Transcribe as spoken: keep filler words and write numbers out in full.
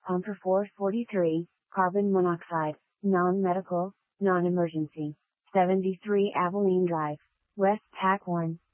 Pumper four forty-three, carbon monoxide, non-medical, non-emergency. seventy-three Abilene Drive, West Pack one.